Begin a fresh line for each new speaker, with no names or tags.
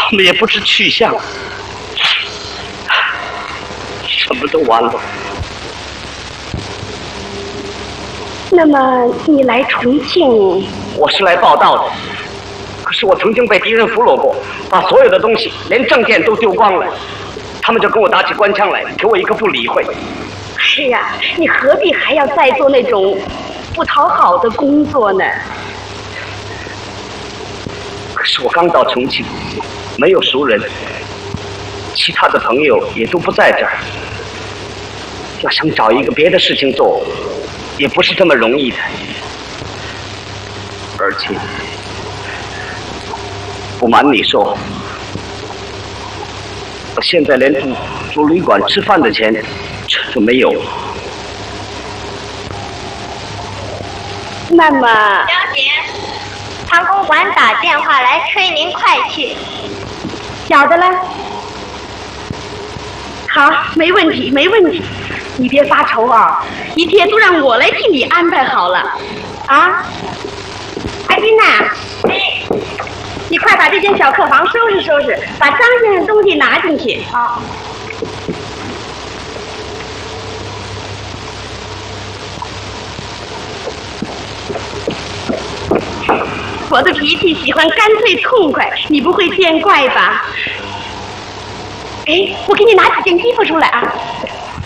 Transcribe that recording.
他们也不知去向，什么都完了。
那么你来重庆？
我是来报道的，可是我曾经被敌人俘虏过，把所有的东西，连证件都丢光了。他们就跟我打起官腔来，给我一个不理会。
是啊，你何必还要再做那种不讨好的工作呢？
可是我刚到重庆，没有熟人，其他的朋友也都不在这儿。要想找一个别的事情做，也不是这么容易的。而且，不瞒你说，我现在连住旅馆吃饭的钱都没有。
那么，
小姐，唐公馆打电话来催您快去。
晓得了。好，没问题，没问题。你别发愁啊，一切都让我来替你安排好了。啊，阿金呐，你快把这间小客房收拾收拾，把张先生的东西拿进去。好。我的脾气喜欢干脆痛快，你不会见怪吧？哎，我给你拿几件衣服出来啊。